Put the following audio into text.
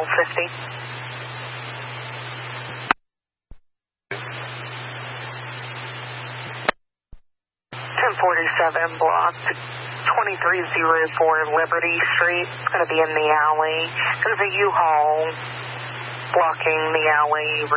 1250. 1047 blocked. 2304 Liberty Street. It's going to be in the alley. There's a U-Haul blocking the alley.